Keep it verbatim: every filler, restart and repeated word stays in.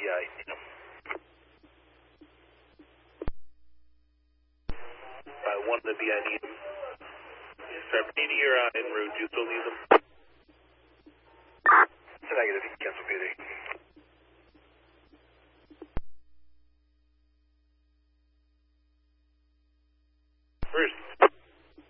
yeah, I need them. Uh, one of the B, I need them. seventeen, you're uh, en route. Do you still need them? Negative, cancel B D.